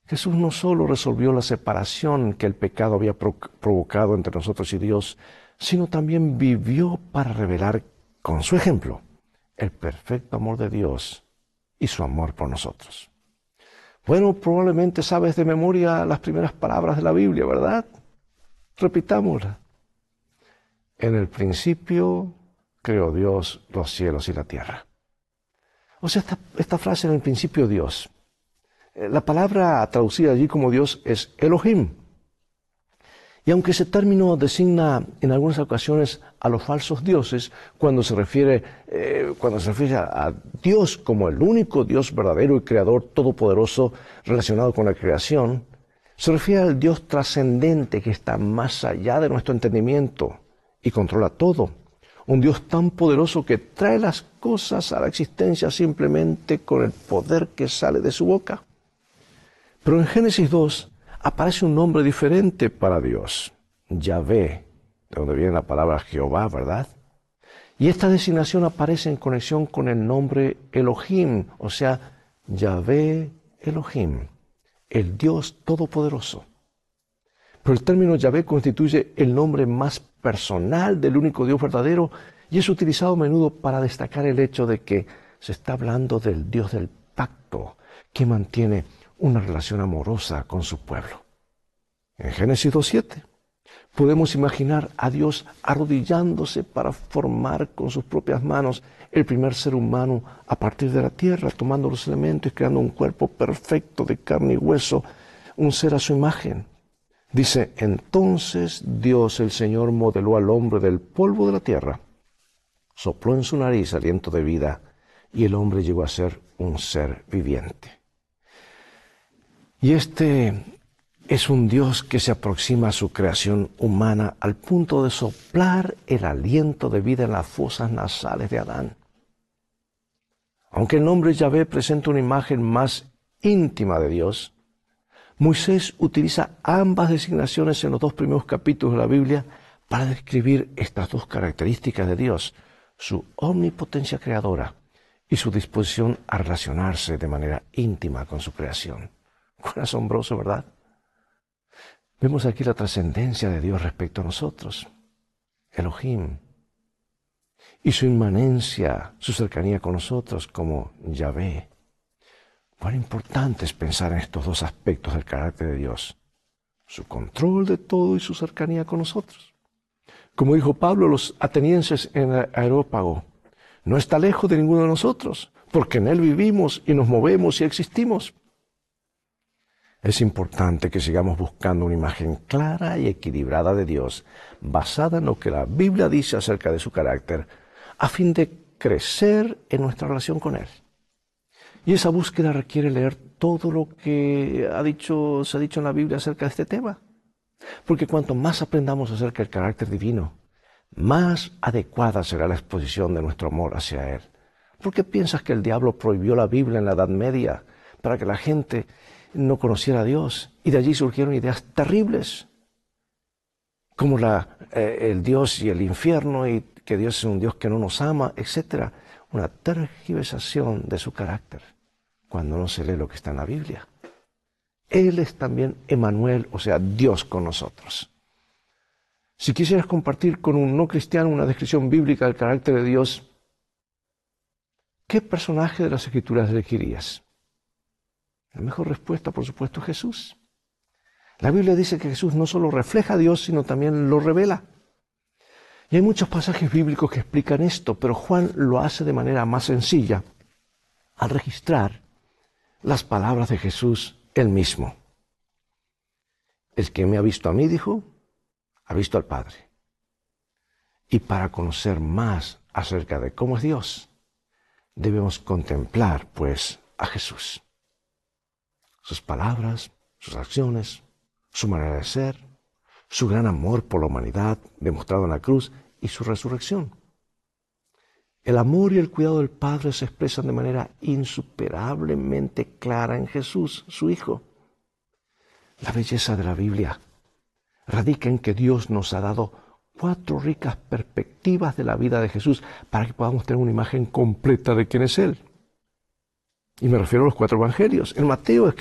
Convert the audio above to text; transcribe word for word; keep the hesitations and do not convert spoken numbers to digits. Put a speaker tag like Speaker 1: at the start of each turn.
Speaker 1: Jesús no solo resolvió la separación que el pecado había pro- provocado entre nosotros y Dios, sino también vivió para revelar con su ejemplo el perfecto amor de Dios y su amor por nosotros. Bueno, probablemente sabes de memoria las primeras palabras de la Biblia, ¿verdad? Repitámoslas. En el principio creó Dios los cielos y la tierra. O sea, esta, esta frase, en el principio Dios. La palabra traducida allí como Dios es Elohim. Y aunque ese término designa en algunas ocasiones a los falsos dioses, cuando se refiere, eh, cuando se refiere a, a Dios como el único Dios verdadero y creador todopoderoso relacionado con la creación, se refiere al Dios trascendente que está más allá de nuestro entendimiento y controla todo. Un Dios tan poderoso que trae las cosas a la existencia simplemente con el poder que sale de su boca. Pero en Génesis dos aparece un nombre diferente para Dios, Yahvé, de donde viene la palabra Jehová, ¿verdad? Y esta designación aparece en conexión con el nombre Elohim, o sea, Yahvé Elohim, el Dios Todopoderoso. Pero el término Yahvé constituye el nombre más personal del único Dios verdadero y es utilizado a menudo para destacar el hecho de que se está hablando del Dios del pacto, que mantiene una relación amorosa con su pueblo. En Génesis dos siete podemos imaginar a Dios arrodillándose para formar con sus propias manos el primer ser humano a partir de la tierra, tomando los elementos y creando un cuerpo perfecto de carne y hueso, un ser a su imagen. Dice, entonces Dios el Señor modeló al hombre del polvo de la tierra, sopló en su nariz aliento de vida y el hombre llegó a ser un ser viviente. Y este es un Dios que se aproxima a su creación humana al punto de soplar el aliento de vida en las fosas nasales de Adán. Aunque el nombre Yahvé presenta una imagen más íntima de Dios, Moisés utiliza ambas designaciones en los dos primeros capítulos de la Biblia para describir estas dos características de Dios, su omnipotencia creadora y su disposición a relacionarse de manera íntima con su creación. Cuán asombroso, ¿verdad? Vemos aquí la trascendencia de Dios respecto a nosotros, Elohim, y su inmanencia, su cercanía con nosotros como Yahvé. Cuán importante es pensar en estos dos aspectos del carácter de Dios, su control de todo y su cercanía con nosotros. Como dijo Pablo a los atenienses en el Areópago, no está lejos de ninguno de nosotros, porque en Él vivimos y nos movemos y existimos. Es importante que sigamos buscando una imagen clara y equilibrada de Dios, basada en lo que la Biblia dice acerca de su carácter, a fin de crecer en nuestra relación con Él. Y esa búsqueda requiere leer todo lo que ha dicho, se ha dicho en la Biblia acerca de este tema. Porque cuanto más aprendamos acerca del carácter divino, más adecuada será la exposición de nuestro amor hacia Él. ¿Por qué piensas que el diablo prohibió la Biblia en la Edad Media para que la gente no conociera a Dios? Y de allí surgieron ideas terribles, como la, eh, el Dios y el infierno, y que Dios es un Dios que no nos ama, etcétera. Una tergiversación de su carácter cuando no se lee lo que está en la Biblia. Él es también Emmanuel, o sea, Dios con nosotros. Si quisieras compartir con un no cristiano una descripción bíblica del carácter de Dios, ¿qué personaje de las Escrituras elegirías? La mejor respuesta, por supuesto, es Jesús. La Biblia dice que Jesús no solo refleja a Dios, sino también lo revela. Y hay muchos pasajes bíblicos que explican esto, pero Juan lo hace de manera más sencilla al registrar las palabras de Jesús él mismo. El que me ha visto a mí, dijo, ha visto al Padre. Y para conocer más acerca de cómo es Dios, debemos contemplar, pues, a Jesús. Sus palabras, sus acciones, su manera de ser, su gran amor por la humanidad demostrado en la cruz y su resurrección. El amor y el cuidado del Padre se expresan de manera insuperablemente clara en Jesús, su Hijo. La belleza de la Biblia radica en que Dios nos ha dado cuatro ricas perspectivas de la vida de Jesús para que podamos tener una imagen completa de quién es Él. Y me refiero a los cuatro evangelios. En Mateo